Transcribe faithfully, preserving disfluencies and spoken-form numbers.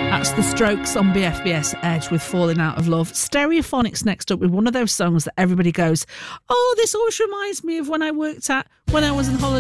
That's The Strokes on B F B S Edge with Falling Out of Love. Stereophonics next up with one of those songs that everybody goes, oh, this always reminds me of when I worked at, when I was on holiday